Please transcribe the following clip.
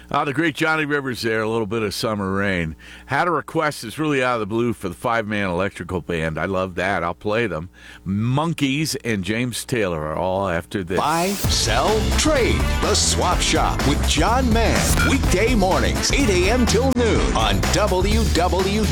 The great Johnny Rivers there, a little bit of Summer Rain. Had a request that's really out of the blue for the 5-man electrical band. I love that. I'll play them. Monkeys and James Taylor are all after this. Buy, sell, trade. The Swap Shop with John Mann. Weekday mornings, 8 a.m. till noon on WWJR.